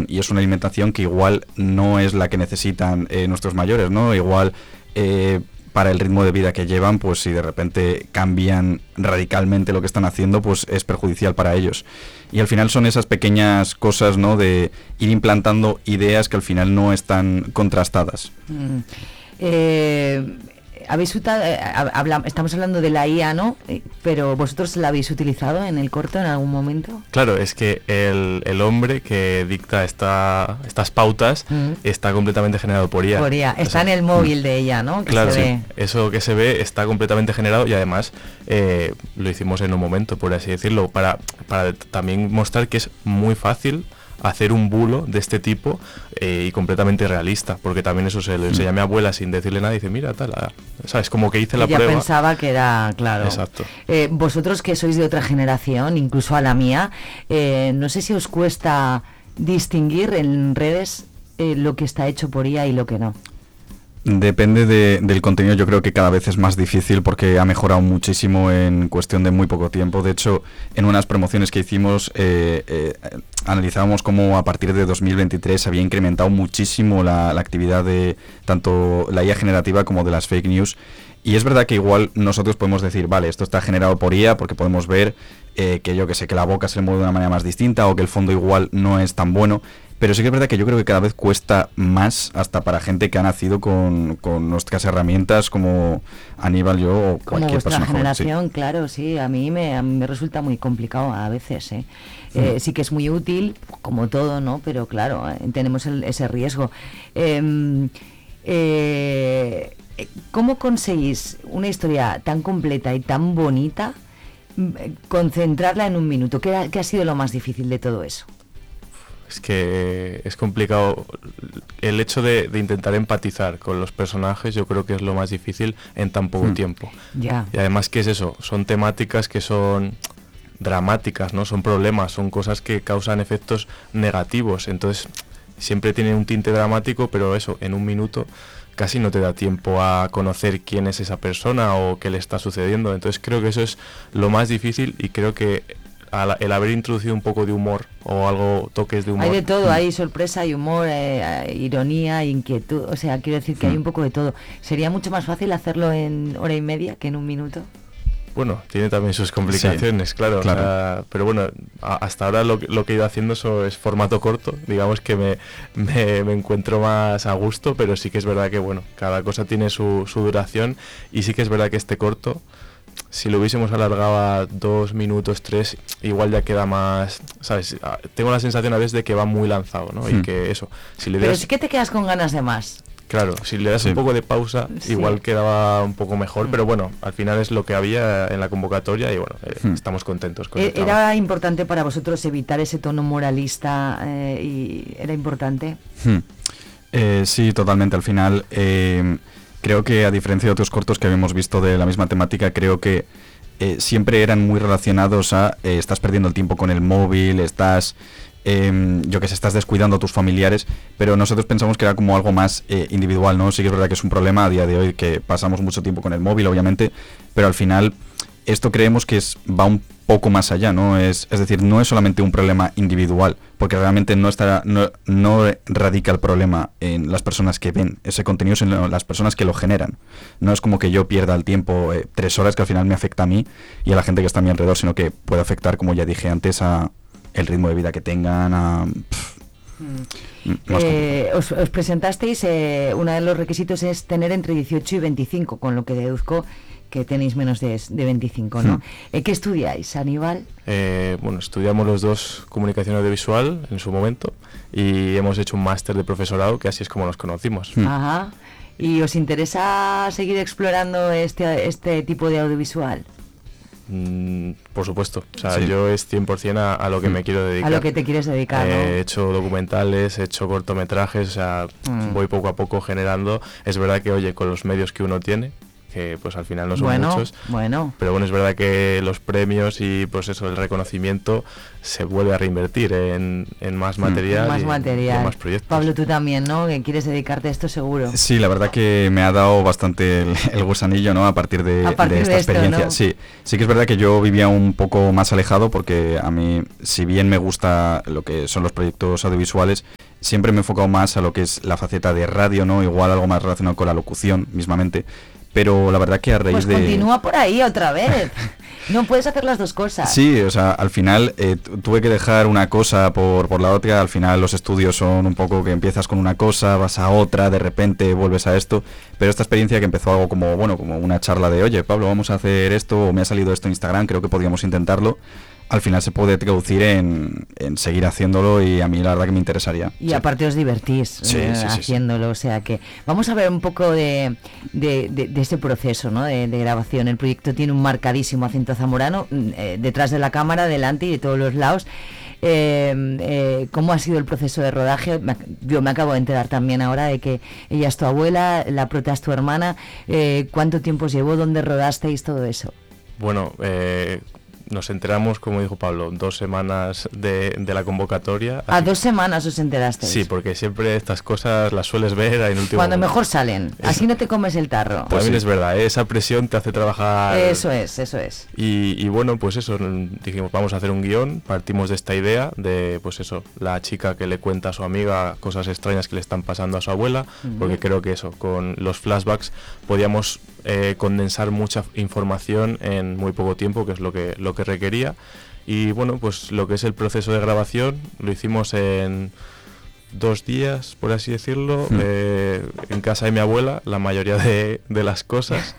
y es una alimentación que igual no es la que necesitan nuestros mayores, ¿no? Igual para el ritmo de vida que llevan, pues si de repente cambian radicalmente lo que están haciendo, pues es perjudicial para ellos. Y al final son esas pequeñas cosas, ¿no? De ir implantando ideas que al final no están contrastadas. Estamos hablando de la IA, ¿no? Pero ¿vosotros la habéis utilizado en el corto en algún momento? Claro, es que el hombre que dicta estas pautas está completamente generado por IA. Por IA. Está en el móvil de ella, ¿no? Que claro, se ve. Eso que se ve está completamente generado y además lo hicimos en un momento, por así decirlo, para también mostrar que es muy fácil hacer un bulo de este tipo y completamente realista, porque también eso se lo enseñé a mi abuela sin decirle nada y dice, mira, tal, ¿sabes? Como que hice la prueba. Ella pensaba que era, claro. Exacto. Vosotros que sois de otra generación, incluso a la mía, no sé si os cuesta distinguir en redes lo que está hecho por IA y lo que no. Depende del contenido, yo creo que cada vez es más difícil porque ha mejorado muchísimo en cuestión de muy poco tiempo. De hecho, en unas promociones que hicimos analizábamos cómo a partir de 2023 se había incrementado muchísimo la actividad de tanto la IA generativa como de las fake news. Y es verdad que igual nosotros podemos decir, vale, esto está generado por IA porque podemos ver que la boca se le mueve de una manera más distinta o que el fondo igual no es tan bueno. Pero sí que es verdad que yo creo que cada vez cuesta más hasta para gente que ha nacido con nuestras herramientas como Aníbal, yo o cualquier persona joven. Como vuestra generación, claro, sí, a mí me resulta muy complicado a veces, sí que es muy útil, como todo, ¿no? Pero claro, tenemos ese riesgo. ¿Cómo conseguís una historia tan completa y tan bonita concentrarla en un minuto? ¿Qué ha sido lo más difícil de todo eso? Es que es complicado. El hecho de intentar empatizar con los personajes yo creo que es lo más difícil en tan poco tiempo. Ya. Y además, ¿qué es eso? Son temáticas que son dramáticas, ¿no? Son problemas, son cosas que causan efectos negativos. Entonces, siempre tiene un tinte dramático, pero eso, en un minuto casi no te da tiempo a conocer quién es esa persona o qué le está sucediendo. Entonces, creo que eso es lo más difícil y creo que el haber introducido un poco de humor o toques de humor. Hay de todo, hay sorpresa, hay humor, ironía, inquietud, o sea, quiero decir que hay un poco de todo. ¿Sería mucho más fácil hacerlo en hora y media que en un minuto? Bueno, tiene también sus complicaciones, sí, claro. O sea, pero bueno, hasta ahora lo que he ido haciendo es formato corto, digamos que me encuentro más a gusto, pero sí que es verdad que bueno, cada cosa tiene su duración y sí que es verdad que este corto, si lo hubiésemos alargado a 2 minutos, 3, igual ya queda más, ¿sabes? Tengo la sensación a veces de que va muy lanzado, ¿no? Y que eso, si le das... Pero sí que te quedas con ganas de más. Claro, si le das un poco de pausa, igual quedaba un poco mejor, pero bueno, al final es lo que había en la convocatoria y bueno, estamos contentos con el trabajo. ¿Era importante para vosotros evitar ese tono moralista y era importante? Sí, totalmente. Al final... creo que a diferencia de otros cortos que habíamos visto de la misma temática, creo que siempre eran muy relacionados a estás perdiendo el tiempo con el móvil, estás descuidando a tus familiares, pero nosotros pensamos que era como algo más individual, ¿no? Sí que es verdad que es un problema a día de hoy que pasamos mucho tiempo con el móvil, obviamente, pero al final esto creemos que va un poco más allá, ¿no? Es decir, no es solamente un problema individual, porque realmente no radica el problema en las personas que ven ese contenido, sino en las personas que lo generan. No es como que yo pierda el tiempo 3 horas que al final me afecta a mí y a la gente que está a mi alrededor, sino que puede afectar, como ya dije antes, a el ritmo de vida que tengan, os presentasteis, uno de los requisitos es tener entre 18 y 25, con lo que deduzco que tenéis menos de 25, ¿no? ¿Qué estudiáis, Aníbal? Bueno, estudiamos los dos comunicación audiovisual en su momento y hemos hecho un máster de profesorado, que así es como nos conocimos. Ajá. ¿Y os interesa seguir explorando este tipo de audiovisual? Por supuesto, o sea, yo es 100% a lo que me quiero dedicar. A lo que te quieres dedicar, ¿no? He hecho documentales, he hecho cortometrajes, o sea, voy poco a poco generando. Es verdad que, oye, con los medios que uno tiene, que pues al final no son muchos, pero bueno, es verdad que los premios y pues eso, el reconocimiento se vuelve a reinvertir en más material, y más proyectos. Pablo, tú también, ¿no? Que quieres dedicarte a esto seguro. Sí, la verdad que me ha dado bastante el gusanillo, ¿no? A partir de esta experiencia. ¿No? Sí que es verdad que yo vivía un poco más alejado porque a mí, si bien me gusta lo que son los proyectos audiovisuales, siempre me he enfocado más a lo que es la faceta de radio, ¿no? Igual algo más relacionado con la locución mismamente. Pero la verdad que a raíz pues continúa por ahí otra vez. No puedes hacer las dos cosas. Sí, o sea, al final tuve que dejar una cosa por la otra. Al final los estudios son un poco que empiezas con una cosa, vas a otra, de repente vuelves a esto. Pero esta experiencia que empezó algo como, bueno, como una charla de, oye, Pablo, vamos a hacer esto, o me ha salido esto en Instagram, creo que podríamos intentarlo. Al final se puede traducir en seguir haciéndolo, y a mí la verdad que me interesaría. Y aparte os divertís haciéndolo, o sea que vamos a ver un poco de ese proceso, ¿no? de grabación. El proyecto tiene un marcadísimo acento zamorano, detrás de la cámara, delante y de todos los lados. ¿Cómo ha sido el proceso de rodaje? Yo me acabo de enterar también ahora de que ella es tu abuela, la prota es tu hermana. ¿Cuánto tiempo os llevó? ¿Dónde rodasteis todo eso? Bueno, nos enteramos, como dijo Pablo, 2 semanas de la convocatoria. ¿A 2 semanas os enterasteis? Sí, porque siempre estas cosas las sueles ver en último cuando momento. Mejor salen, así no te comes el tarro. Pues también es verdad, esa presión te hace trabajar. Eso es. Y bueno, pues eso, dijimos, vamos a hacer un guión, partimos de esta idea de, pues eso, la chica que le cuenta a su amiga cosas extrañas que le están pasando a su abuela, porque creo que eso, con los flashbacks podíamos condensar mucha información en muy poco tiempo, que es lo que requería. Y bueno, pues lo que es el proceso de grabación lo hicimos en 2 días, por así decirlo, en casa de mi abuela, la mayoría de las cosas.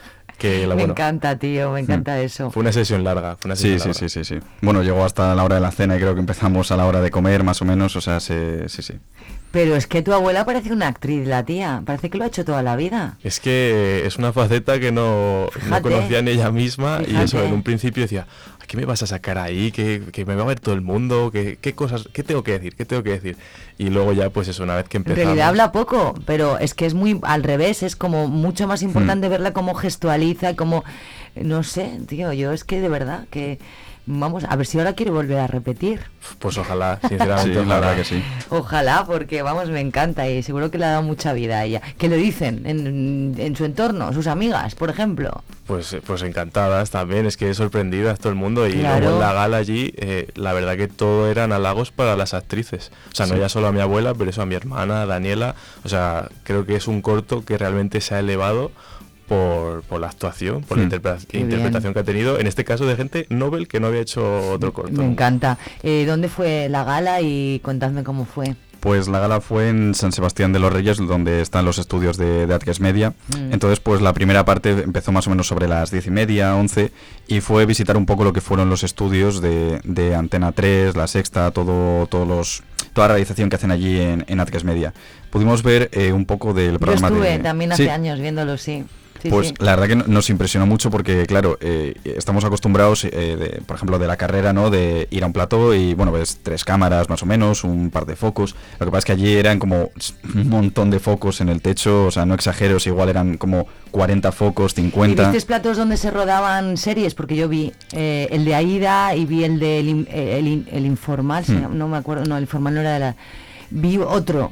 Me encanta, tío, me encanta eso. Fue una sesión larga. Sí. Bueno, llegó hasta la hora de la cena y creo que empezamos a la hora de comer, más o menos, o sea, sí. Pero es que tu abuela parece una actriz, la tía. Parece que lo ha hecho toda la vida. Es que es una faceta que no conocía ni ella misma. Fíjate. Y eso, en un principio decía, ¿qué me vas a sacar ahí? Que me va a ver todo el mundo. ¿Qué tengo que decir? Y luego ya, pues eso, una vez que empezamos... En realidad habla poco, pero es que es muy al revés. Es como mucho más importante verla cómo gestualiza, como... No sé, tío, yo es que de verdad que... Vamos, a ver si ahora quiere volver a repetir. Pues ojalá, sinceramente. Sí, la verdad que sí. Ojalá, porque vamos, me encanta y seguro que le ha dado mucha vida a ella. ¿Qué le dicen en su entorno, sus amigas, por ejemplo? Pues encantadas también, es que sorprendidas todo el mundo. Y claro. Luego en la gala allí, la verdad que todo eran halagos para las actrices. O sea, no ya solo a mi abuela, pero eso a mi hermana, a Daniela. O sea, creo que es un corto que realmente se ha elevado por la actuación, por la interpretación que ha tenido, en este caso de gente novel que no había hecho otro corto. Me encanta. ¿Dónde fue la gala y contadme cómo fue? Pues la gala fue en San Sebastián de los Reyes, donde están los estudios de Atresmedia. Entonces, pues la primera parte empezó más o menos sobre las 10:30, 11, y fue visitar un poco lo que fueron los estudios de Antena 3, La Sexta, toda la realización que hacen allí en Atresmedia. Pudimos ver un poco del programa. Yo estuve también hace años viéndolo, sí. Pues la verdad que nos impresionó mucho porque, claro, estamos acostumbrados, por ejemplo, de la carrera, ¿no? De ir a un plató y, bueno, ves 3 cámaras más o menos, un par de focos. Lo que pasa es que allí eran como un montón de focos en el techo, o sea, no exagero, igual eran como 40 focos, 50. ¿Y viste platos donde se rodaban series? Porque yo vi el de Aida y vi el de el Informal, no me acuerdo, no, el Informal no era de la... Vi otro...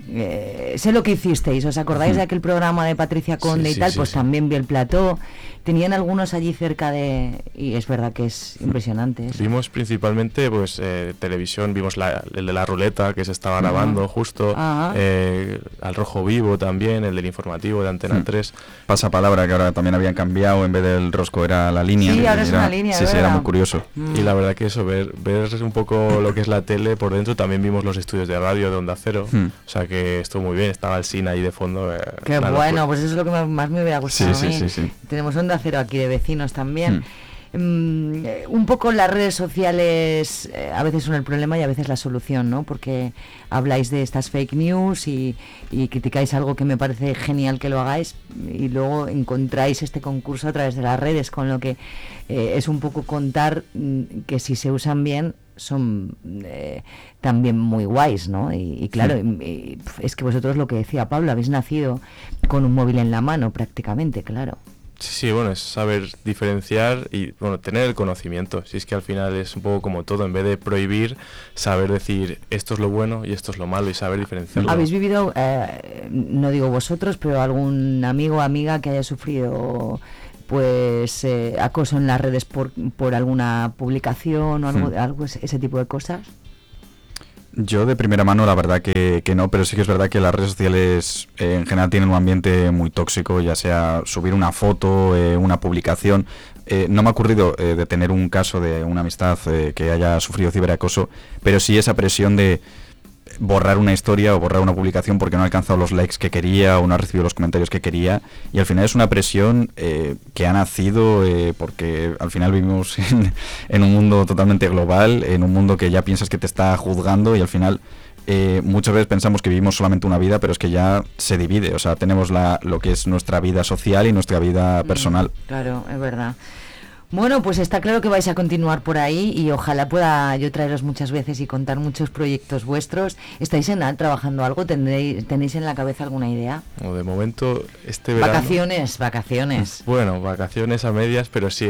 sé lo que hicisteis, ¿os acordáis de aquel programa de Patricia Conde y tal? Pues también vi el plató, tenían algunos allí cerca y es verdad que es impresionante eso. Vimos principalmente pues televisión, vimos el de la ruleta que se estaba grabando justo, al Rojo Vivo también, el del informativo de Antena 3. Pasapalabra, que ahora también habían cambiado, en vez del rosco era la línea. Sí, ahora es una línea, sí, era muy curioso. Y la verdad que eso, ver un poco lo que es la tele por dentro. También vimos los estudios de radio de Onda Cero, o sea que estuvo muy bien, estaba el cine ahí de fondo. Qué bueno, pues eso es lo que más me hubiera gustado a mí. Sí. Tenemos Onda Cero aquí de vecinos también. Un poco las redes sociales a veces son el problema y a veces la solución, ¿no? Porque habláis de estas fake news y criticáis algo que me parece genial que lo hagáis y luego encontráis este concurso a través de las redes, con lo que es un poco contar que si se usan bien son también muy guays, ¿no? Y claro, es que vosotros, lo que decía Pablo, habéis nacido con un móvil en la mano prácticamente, claro. Sí, bueno, es saber diferenciar y, bueno, tener el conocimiento. Si es que al final es un poco como todo, en vez de prohibir, saber decir esto es lo bueno y esto es lo malo y saber diferenciarlo. ¿Habéis vivido, no digo vosotros, pero algún amigo o amiga que haya sufrido pues acoso en las redes por alguna publicación o algo ese tipo de cosas? Yo de primera mano la verdad que no, pero sí que es verdad que las redes sociales en general tienen un ambiente muy tóxico, ya sea subir una foto, una publicación. No me ha ocurrido de tener un caso de una amistad que haya sufrido ciberacoso, pero sí esa presión de borrar una historia o borrar una publicación porque no ha alcanzado los likes que quería o no ha recibido los comentarios que quería, y al final es una presión que ha nacido porque al final vivimos en un mundo totalmente global, en un mundo que ya piensas que te está juzgando, y al final muchas veces pensamos que vivimos solamente una vida, pero es que ya se divide, o sea, tenemos lo que es nuestra vida social y nuestra vida personal. Claro, es verdad. Bueno, pues está claro que vais a continuar por ahí y ojalá pueda yo traeros muchas veces y contar muchos proyectos vuestros. ¿Estáis trabajando algo? ¿Tenéis en la cabeza alguna idea? De momento, este verano... Vacaciones. Bueno, vacaciones a medias, pero sí,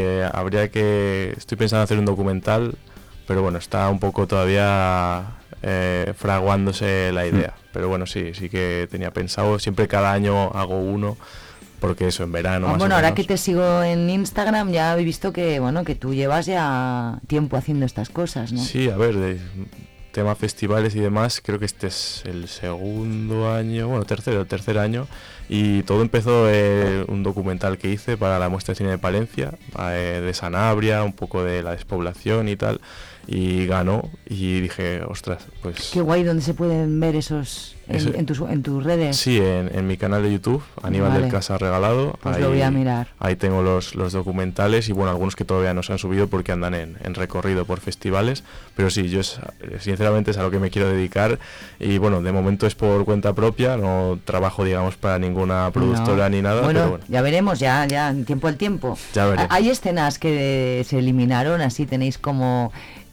estoy pensando en hacer un documental, pero bueno, está un poco todavía fraguándose la idea. Pero bueno, sí que tenía pensado, siempre cada año hago uno, porque eso, en verano más bueno, o ahora menos. que te sigo en Instagram ya he visto que que tú llevas ya tiempo haciendo estas cosas, ¿no? Sí, a ver, de tema festivales y demás, creo que este es el segundo año, bueno, tercer año, y todo empezó un documental que hice para la Muestra de Cine de Palencia, de Sanabria, un poco de la despoblación y tal, y ganó, y dije, ostras, pues... Qué guay, ¿dónde se pueden ver esos en tus redes? Sí, en mi canal de YouTube, Aníbal del Casar Regalado. Pues ahí lo voy a mirar. Ahí tengo los documentales y bueno, algunos que todavía no se han subido porque andan en recorrido por festivales, pero sí, yo sinceramente es a lo que me quiero dedicar, y bueno, de momento es por cuenta propia, no trabajo digamos para ninguna productora ni nada. Bueno, pero bueno, ya veremos, ya tiempo al tiempo. Ya veré. Hay escenas que se eliminaron, así tenéis como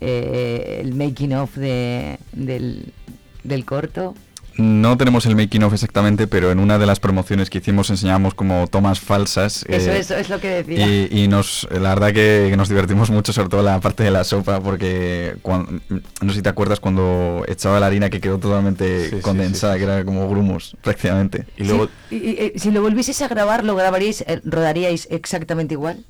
el making of del corto. No tenemos el making of exactamente, pero en una de las promociones que hicimos enseñamos como tomas falsas. Eso es lo que decía. Y la verdad que nos divertimos mucho, sobre todo la parte de la sopa, porque no sé si te acuerdas cuando echaba la harina que quedó totalmente condensada, que era como grumos prácticamente. Y luego... si lo volvieseis a grabar, ¿rodaríais exactamente igual?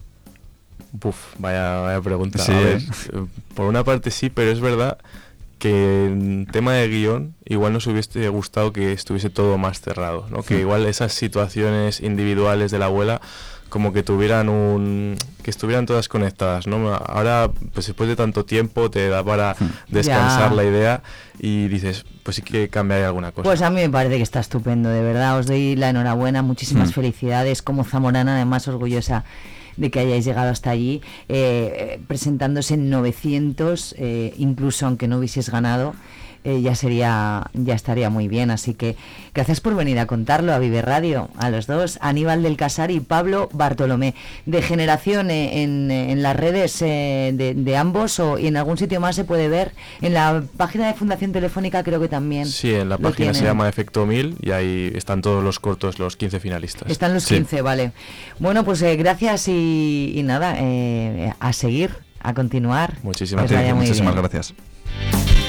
Vaya pregunta. Sí, a ver, por una parte sí, pero es verdad que en tema de guión igual nos hubiese gustado que estuviese todo más cerrado, ¿no? Que igual esas situaciones individuales de la abuela como que estuvieran todas conectadas, ¿no? Ahora, pues después de tanto tiempo te da para descansar la idea y dices, pues sí que cambiaría alguna cosa. Pues a mí me parece que está estupendo, de verdad, os doy la enhorabuena, muchísimas felicidades, como zamorana, además orgullosa de que hayáis llegado hasta allí, presentándose en 900, incluso aunque no hubieses ganado, ya estaría muy bien. Así que gracias por venir a contarlo a Vive Radio, a los dos, Aníbal del Casar y Pablo Bartolomé. De Generación en las redes de ambos, y en algún sitio más se puede ver, en la página de Fundación Telefónica creo que también. Sí, en la página se llama Efecto 1000 y ahí están todos los cortos, los 15 finalistas. Están los 15, vale. Bueno, pues gracias y nada, a seguir, a continuar. Muchísimas gracias.